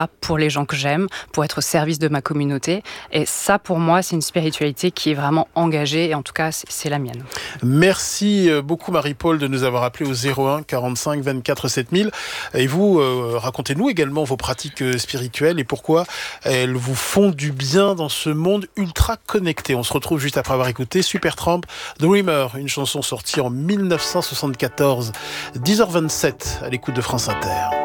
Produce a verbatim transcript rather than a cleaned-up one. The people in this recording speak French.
pour les gens que j'aime, pour être au service de ma communauté. Et ça, pour moi, c'est une spiritualité qui est vraiment engagée, et en tout cas, c'est, c'est la mienne. Merci beaucoup Marie-Paule de nous avoir appelé au zéro un quarante-cinq vingt-quatre sept mille. Et vous, euh, racontez-nous également vos pratiques spirituelles et pourquoi elles vous font du bien dans ce monde ultra connecté. On se retrouve juste après avoir écouté Supertramp, Dreamer, une chanson sortie en mille neuf cent soixante-quatorze, dix heures vingt-sept à l'écoute de France Inter.